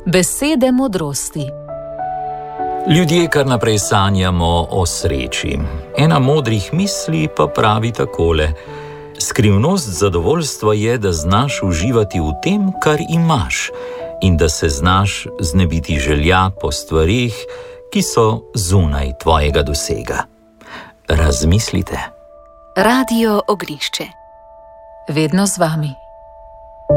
Besede modrosti. Ljudje kar naprej sanjamo o sreči. Ena modrih misli pa pravi takole: skrivnost zadovoljstva je, da znaš uživati v tem, kar imaš, in da se znaš znebiti želja po stvareh, ki so zunaj tvojega dosega. Razmislite. Radio Ognjišče. Vedno z vami.